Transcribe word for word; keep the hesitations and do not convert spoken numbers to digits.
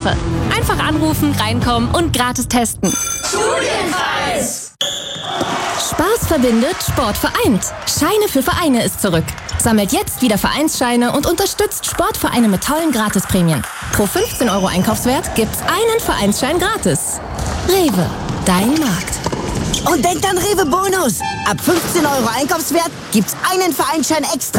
Woche. Einfach anrufen, reinkommen und gratis testen. Studienpreis! Spaß verbindet, Sport vereint. Scheine für Vereine ist zurück. Sammelt jetzt wieder Vereinsscheine und unterstützt Sportvereine mit tollen Gratisprämien. Pro fünfzehn Euro Einkaufswert gibt's einen Vereinsschein gratis. Rewe, dein Markt. Und denkt an Rewe Bonus. Ab fünfzehn Euro Einkaufswert gibt's einen Vereinsschein extra.